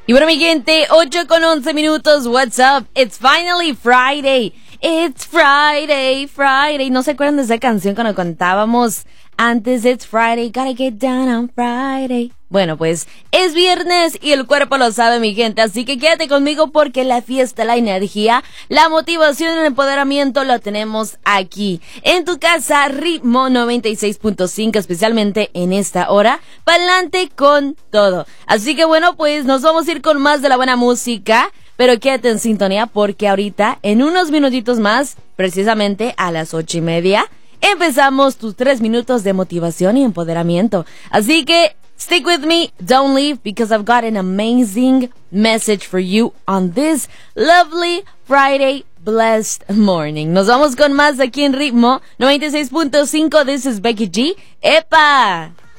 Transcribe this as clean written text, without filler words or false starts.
Y bueno, mi gente, 8:11 What's up? It's finally Friday. It's Friday, Friday. ¿No se acuerdan de esa canción cuando cantábamos antes? It's Friday, gotta get down on Friday. Bueno, pues es viernes y el cuerpo lo sabe, mi gente. Así que quédate conmigo porque la fiesta, la energía, la motivación y el empoderamiento lo tenemos aquí. En tu casa, Ritmo 96.5, especialmente en esta hora. Pa'lante con todo. Así que bueno, pues nos vamos a ir con más de la buena música. Pero quédate en sintonía porque ahorita, en unos minutitos más, precisamente a las 8:30, empezamos tus 3 minutos de motivación y empoderamiento. Así que stick with me, don't leave, because I've got an amazing message for you on this lovely Friday blessed morning. Nos vamos con más aquí en Ritmo 96.5. This is Becky G. ¡Epa!